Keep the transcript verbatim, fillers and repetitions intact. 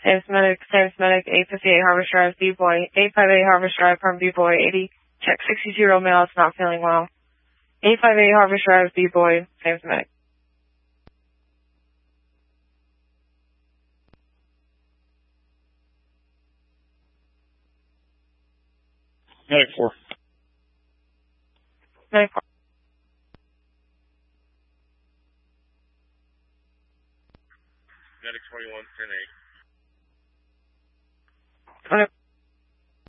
Sam's Medic, Sam's Medic, eight fifty-eight Harvest Drive, B-Boy, eight fifty-eight Harvest Drive from B-Boy, eighty, check sixty-two Romeo, it's not feeling well. eight fifty-eight Harvest Drive, B-Boy, Sam's Medic. Medic four. Medic four. Medic twenty-one, ten eight. twenty